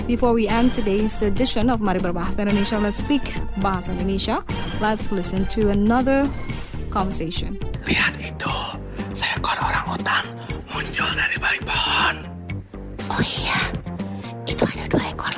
Before we end today's edition of Mari Berbahasa Indonesia, let's speak Bahasa Indonesia. Let's listen to another conversation. Lihat itu, seekor orang utan muncul dari balik pohon. Oh iya, itu ada 2 ekor